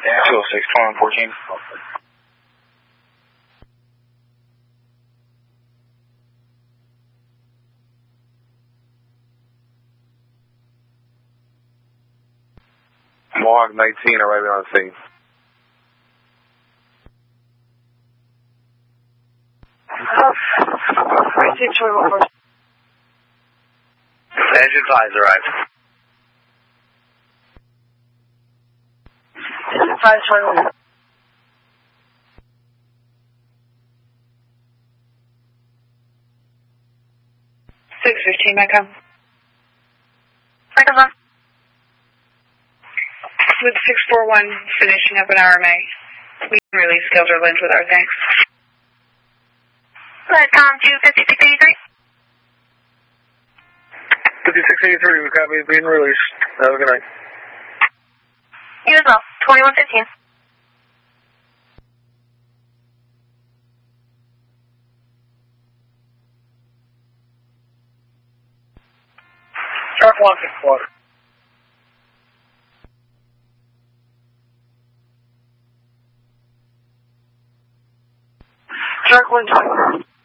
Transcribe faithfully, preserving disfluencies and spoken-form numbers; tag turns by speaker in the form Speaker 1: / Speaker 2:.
Speaker 1: two oh six, twenty-one fourteen.
Speaker 2: Mohawk nineteen arriving on the scene.
Speaker 1: Engine five's arrived.
Speaker 3: Engine five's twenty-one.
Speaker 4: six fifteen, Micah.
Speaker 3: Micah's on.
Speaker 4: With six four one finishing up an R M A. We can release Gilder Lynch with our thanks.
Speaker 3: Let com to fifty-six eighty-three.
Speaker 2: fifty-six eighty-three, we copy, being released. Have a good night.
Speaker 3: You as well, twenty-one fifteen.
Speaker 2: Shark one, six water.
Speaker 3: Shark one twenty.